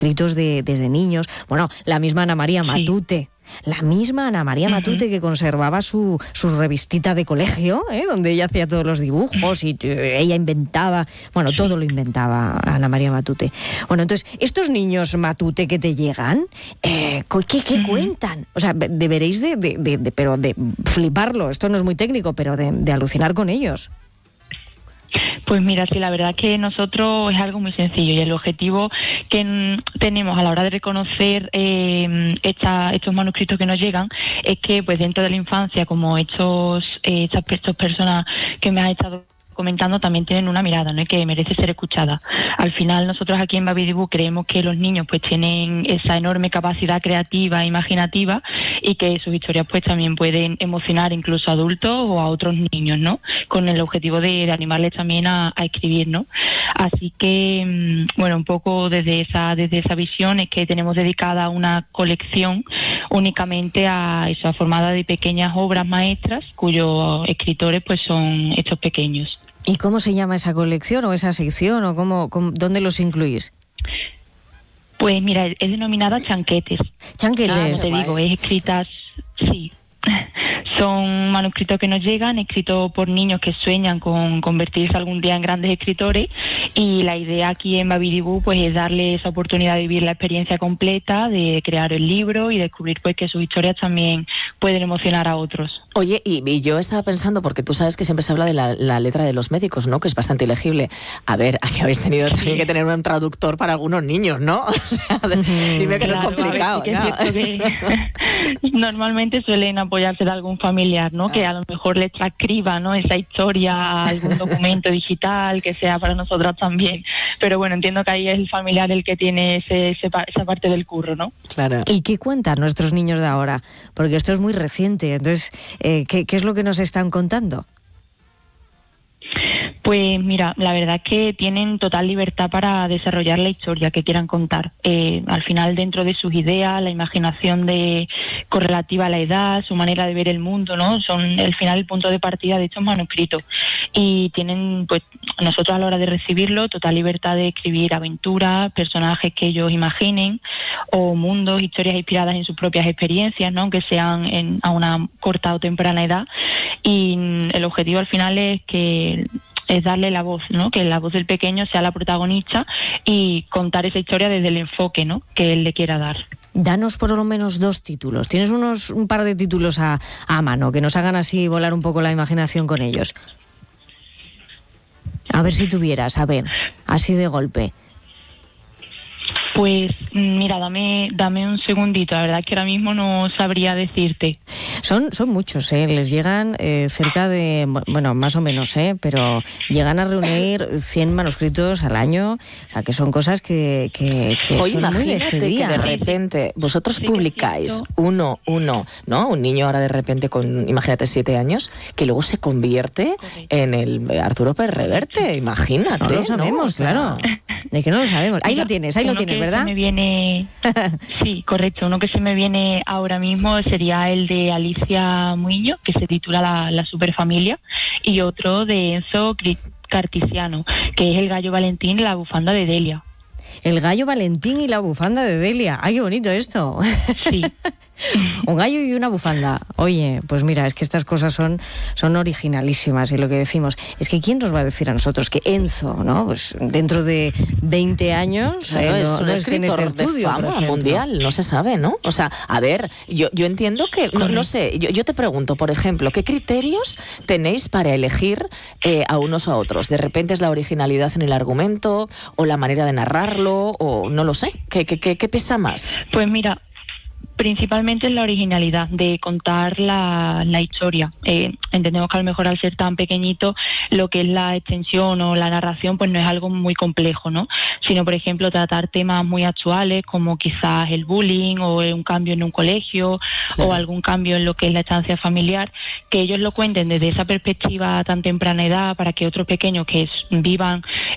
escritos desde niños. Bueno, la misma Ana María Matute. La misma Ana María Matute, que conservaba su revistita de colegio, donde ella hacía todos los dibujos y ella inventaba, bueno, todo lo inventaba Ana María Matute. Bueno, entonces, estos niños Matute que te llegan, ¿qué cuentan? O sea, deberéis pero de fliparlo, esto no es muy técnico, pero de alucinar con ellos. Pues mira, sí, la verdad que nosotros es algo muy sencillo y el objetivo que tenemos a la hora de reconocer estos manuscritos que nos llegan es que pues dentro de la infancia, como estas personas que me han estado comentando también tienen una mirada, ¿no?, que merece ser escuchada. Al final nosotros aquí en Baby Dibu creemos que los niños pues tienen esa enorme capacidad creativa e imaginativa y que sus historias pues también pueden emocionar incluso a adultos o a otros niños, ¿no?, con el objetivo de animarles también a escribir, ¿no? Así que bueno, un poco desde esa visión es que tenemos dedicada una colección únicamente a eso, formada de pequeñas obras maestras cuyos escritores pues son estos pequeños. ¿Y cómo se llama esa colección o esa sección o dónde los incluís? Pues mira, es denominada Chanquetes. Chanquetes. Te digo, es escritas, sí. Son manuscritos que nos llegan, escritos por niños que sueñan con convertirse algún día en grandes escritores, y la idea aquí en Baby Dibu pues es darle esa oportunidad de vivir la experiencia completa, de crear el libro y descubrir pues que sus historias también pueden emocionar a otros. Oye, y yo estaba pensando, porque tú sabes que siempre se habla de la letra de los médicos, ¿no?, que es bastante ilegible. A ver, aquí habéis tenido también que tener un traductor para algunos niños, ¿no? O sea, dime que claro, no es complicado. Ver, sí que normalmente suelen apoyarse de algún familiar, ¿no?, que a lo mejor les transcriba, ¿no?, esa historia a algún documento digital que sea para nosotros también. Pero bueno, entiendo que ahí es el familiar el que tiene esa parte del curro, ¿no? Claro. ¿Y qué cuentan nuestros niños de ahora? Porque esto es muy reciente. Entonces, ¿qué es lo que nos están contando? Pues mira, la verdad es que tienen total libertad para desarrollar la historia que quieran contar. Al final, dentro de sus ideas, la imaginación correlativa a la edad, su manera de ver el mundo, ¿no?, son al final el punto de partida de estos manuscritos. Y tienen, pues, nosotros a la hora de recibirlo, total libertad de escribir aventuras, personajes que ellos imaginen, o mundos, historias inspiradas en sus propias experiencias, ¿no?, aunque sean a una corta o temprana edad. Y el objetivo al final es darle la voz, ¿no?, que la voz del pequeño sea la protagonista y contar esa historia desde el enfoque, ¿no?, que él le quiera dar. Danos por lo menos 2 títulos. ¿Tienes un par de títulos a mano que nos hagan así volar un poco la imaginación con ellos? A ver si tuvieras, a ver, así de golpe. Pues mira, dame un segundito, la verdad es que ahora mismo no sabría decirte. Son muchos, les llegan cerca de, bueno, más o menos, pero llegan a reunir 100 manuscritos al año, o sea, que son cosas que Oye, son muy de este día. Que de repente vosotros publicáis uno, ¿no? Un niño ahora de repente con, imagínate, 7 años, que luego se convierte en el Arturo Pérez Reverte, imagínate. No lo sabemos, ¿no? O sea, claro. De que no lo sabemos. Ahí lo tienes, ¿verdad? Me viene, sí, correcto. Uno que se me viene ahora mismo sería el de Alicia Muiño, que se titula La Superfamilia, y otro de Enzo Cartisiano, que es El Gallo Valentín y la bufanda de Delia. El Gallo Valentín y la bufanda de Delia. ¡Ay, qué bonito esto! Sí. Un gallo y una bufanda. Oye, pues mira, es que estas cosas son originalísimas, y lo que decimos es que ¿quién nos va a decir a nosotros que Enzo, ¿no?, pues dentro de 20 años claro, es un escritor de estudio, fama mundial, no se sabe, ¿no? O sea, a ver, yo entiendo que, no sé, yo te pregunto, por ejemplo, ¿qué criterios tenéis para elegir a unos o a otros? ¿De repente es la originalidad en el argumento o la manera de narrarlo o no lo sé? ¿Qué pesa más? Pues mira, principalmente es la originalidad de contar la historia. Entendemos que a lo mejor al ser tan pequeñito lo que es la extensión o la narración pues no es algo muy complejo, ¿no? Sino, por ejemplo, tratar temas muy actuales como quizás el bullying o un cambio en un colegio, claro, o algún cambio en lo que es la estancia familiar, que ellos lo cuenten desde esa perspectiva a tan temprana edad para que otros pequeños que vivan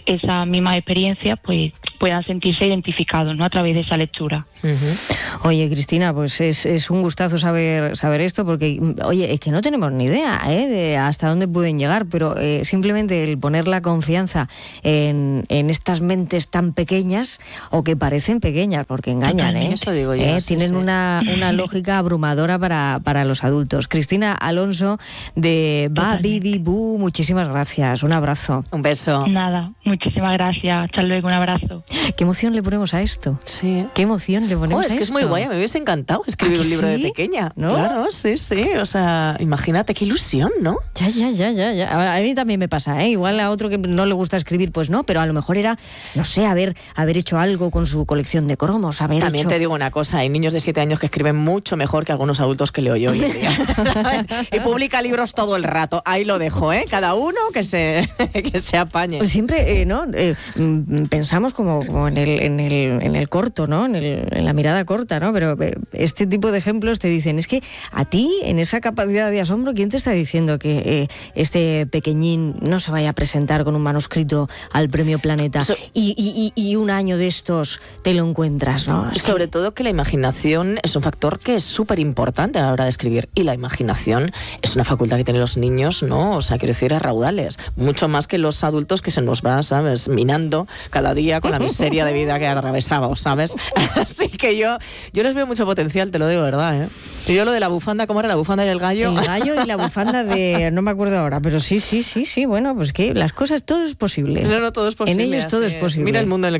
esas mismas experiencias, pues puedan sentirse identificados, ¿no?, a través de esa lectura. Oye, Cristina, pues es un gustazo saber esto, porque, oye, es que no tenemos ni idea de hasta dónde pueden llegar, pero simplemente el poner la confianza en estas mentes tan pequeñas, o que parecen pequeñas, porque engañan, Eso digo yo, tienen sí. una lógica abrumadora para los adultos. Cristina Alonso de Ba Bidi Bu, muchísimas gracias, un abrazo. Un beso. Nada, muchísimas gracias, hasta luego, un abrazo. ¿Qué emoción le ponemos a esto? Sí. ¿Qué emoción le ponemos a esto? Es que es muy guay, me hubiese encantado escribir un libro de pequeña. ¿No? Claro, sí, o sea, imagínate qué ilusión, ¿no? Ya. A mí también me pasa, igual a otro que no le gusta escribir, pues no, pero a lo mejor era, no sé, haber hecho algo con su colección de cromos, También te digo una cosa, hay niños de 7 años que escriben mucho mejor que algunos adultos que leo yo hoy en día. Y publica libros todo el rato, ahí lo dejo, cada uno que se apañe. Pues siempre, pensamos como en el corto, ¿no? En la mirada corta, ¿no? Pero este tipo de ejemplos te dicen, es que a ti, en esa capacidad de asombro, ¿quién te está diciendo que este pequeñín no se vaya a presentar con un manuscrito al Premio Planeta y un año de estos te lo encuentras, ¿no? Sobre todo que la imaginación es un factor que es súper importante a la hora de escribir, y la imaginación es una facultad que tienen los niños, ¿no? O sea, quiero decir, a raudales, mucho más que los adultos, que se nos va, ¿sabes?, minando cada día con la miseria de vida que atravesamos, ¿sabes? Así que yo les veo mucho potencial, te lo digo, ¿verdad? Y yo lo de la bufanda, ¿cómo era? La bufanda y el gallo. El gallo y la bufanda de... no me acuerdo ahora, pero sí, bueno, pues que las cosas, todo es posible. No, todo es posible. En ellos todo es posible. Mira el mundo en el